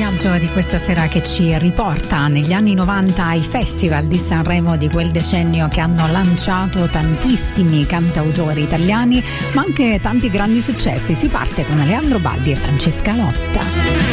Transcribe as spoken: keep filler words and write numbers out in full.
viaggio di questa sera che ci riporta negli anni novanta ai festival di Sanremo di quel decennio che hanno lanciato tantissimi cantautori italiani, ma anche tanti grandi successi. Si parte con Aleandro Baldi e Francesca Lotta.